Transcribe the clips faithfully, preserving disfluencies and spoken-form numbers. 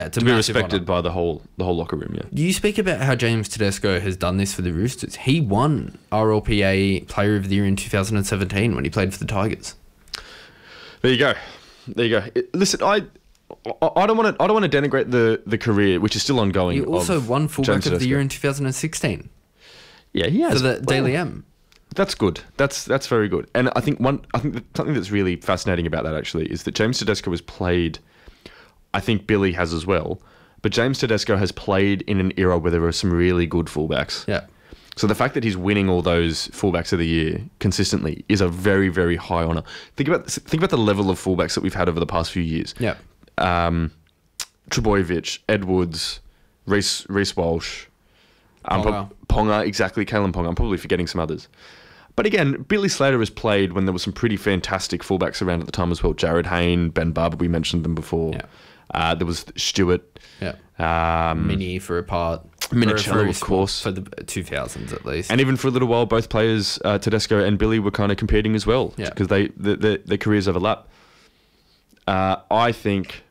It's a to be massive respected honour. by the whole the whole locker room. Yeah. You speak about how James Tedesco has done this for the Roosters. He won R L P A Player of the Year in two thousand seventeen when he played for the Tigers. There you go. There you go. It- Listen, I. I I don't want to. I don't want to denigrate the, the career, which is still ongoing. He also of won fullback James of the Tedesco. year in two thousand sixteen Yeah, he for has. the Well, Daily M. That's good. That's that's very good. And I think one. I think that something that's really fascinating about that actually is that James Tedesco has played. I think Billy has as well, but James Tedesco has played in an era where there are some really good fullbacks. Yeah. So the fact that he's winning all those fullbacks of the year consistently is a very, very high honour. Think about think about the level of fullbacks that we've had over the past few years. Yeah. Um, Trebojevic, Edwards, Reece, Reece Walsh, um, Ponga. prob- Ponga, exactly, Kalen Ponga. I'm probably forgetting some others. But again, Billy Slater has played when there were some pretty fantastic fullbacks around at the time as well. Jared Hayne, Ben Barber, we mentioned them before. Yeah. Uh, there was Stewart. Yeah. Um, Mini for a part. Minicello, For a very of small- course. For the two thousands at least. And even for a little while, both players, uh, Tedesco and Billy, were kind of competing as well Yeah. because they the, the, their careers overlap. Uh, I think,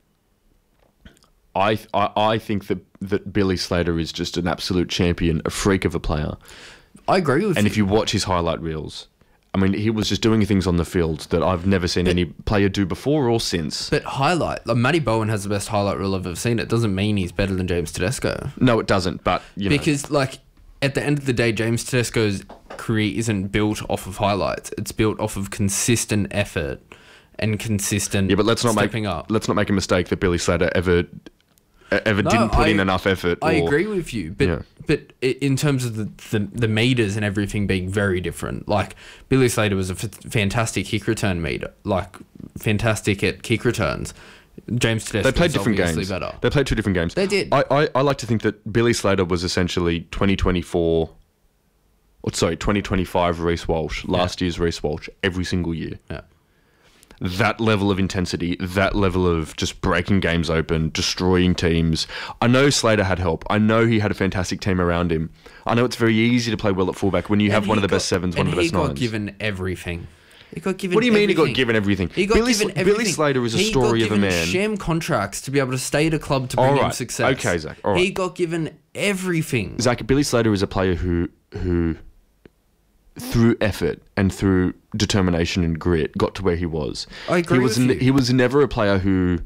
I, I I think that that Billy Slater is just an absolute champion, a freak of a player. I agree with And you. if you watch his highlight reels, I mean, he was just doing things on the field that I've never seen any player do before or since. But highlight, like Matty Bowen has the best highlight reel I've ever seen. It doesn't mean he's better than James Tedesco. No, it doesn't. But you know, Because, like, at the end of the day, James Tedesco's career isn't built off of highlights. It's built off of consistent effort and consistent yeah, but let's not make stepping up. let's not make a mistake that Billy Slater ever ever No, didn't put I- in enough effort. I or- agree with you, but Yeah. but i- in terms of the, the the meters and everything being very different, like Billy Slater was a f- fantastic kick return meter, like fantastic at kick returns. James Tedesco They played is different obviously games. better. They played two different games. They did. I, I, I like to think that Billy Slater was essentially twenty twenty-four, or sorry, twenty twenty-five Reece Walsh, last year's Reece Walsh, every single year. Yeah. That level of intensity, that level of just breaking games open, destroying teams. I know Slater had help. I know he had a fantastic team around him. I know it's very easy to play well at fullback when you have And one he of the best got- sevens, one and of the best he got nines. given everything. He got given. What do you mean he got everything. given everything? He got Billy, given Sl- everything. Billy Slater is a He story got of a given man. sham contracts to be able to stay at a club to bring All him right. success. Okay, Zach. All He right. got given everything. Zach, Billy Slater is a player who who through effort and through determination and grit got to where he was. I agree He was with ne- you. he was never a player who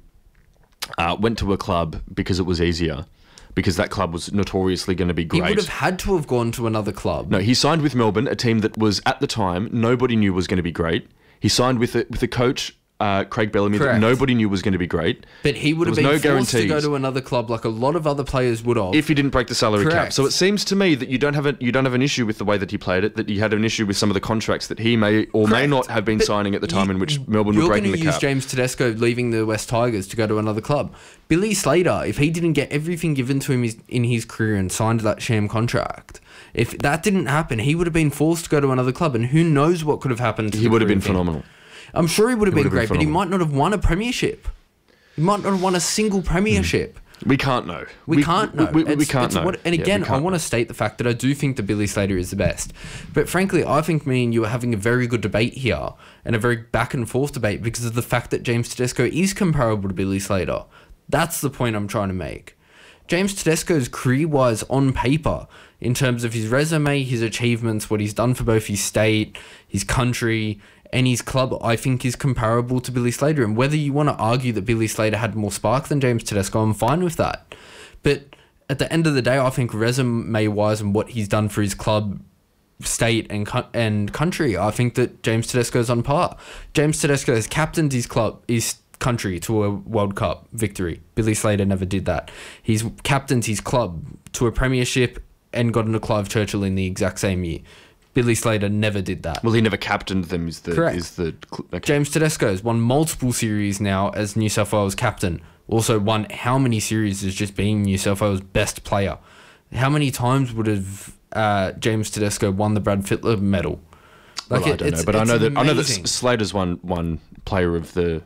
uh, went to a club because it was easier, because that club was notoriously going to be He great. would have had to have gone to another club. No, he signed with Melbourne, a team that was at the time nobody knew was going to be great. He signed with a, with a coach, uh, Craig Bellamy, that Correct. nobody knew was going to be great. But he would have There been was no forced to go guarantees. to another club like a lot of other players would have. If he didn't break the salary cap. Correct. So it seems to me that you don't have a you don't have an issue with the way that he played it, that you had an issue with some of the contracts that he may or may Correct. not have been But signing at the time you- in which Melbourne were You're breaking going the to use cap. James Tedesco leaving the West Tigers to go to another club. Billy Slater, if he didn't get everything given to him is- in his career and signed that sham contract, if that didn't happen, he would have been forced to go to another club, and who knows what could have happened to He the would have career been of him. phenomenal. I'm sure he would have He been would have great, been but he phenomenal. might not have won a premiership. He might not have won a single premiership. We can't know. We, can't know. We, we, we It's- can't it's know. what- and Yeah, we again, I can't want know. to state the fact that I do think that Billy Slater is the best. But frankly, I think me and you are having a very good debate here, and a very back and forth debate, because of the fact that James Tedesco is comparable to Billy Slater. That's the point I'm trying to make. James Tedesco's career-wise on paper, in terms of his resume, his achievements, what he's done for both his state, his country, and his club, I think is comparable to Billy Slater. And whether you want to argue that Billy Slater had more spark than James Tedesco, I'm fine with that. But at the end of the day, I think resume-wise and what he's done for his club, state, and co- and country, I think that James Tedesco is on par. James Tedesco has captained his club, his country to a World Cup victory. Billy Slater never did that. He's captained his club to a premiership and got into Clive Churchill in the exact same year. Billy Slater never did that. Well, he never captained them. Is the Correct. is the okay. James Tedesco has won multiple series now as New South Wales captain. Also won how many series as just being New South Wales best player? How many times would have uh, James Tedesco won the Brad Fittler medal? Well, I it- don't know, it's- but I it's know that I know that amazing. S- Slater's won one player of the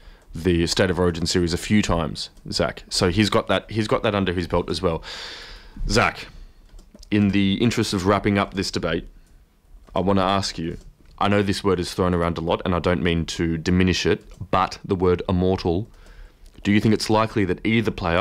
the State of Origin series a few times, Zach. So he's got that he's got that under his belt as well. Zach, in the interest of wrapping up this debate, I want to ask you. I know this word is thrown around a lot, and I don't mean to diminish it, but the word immortal Do you think it's likely that either player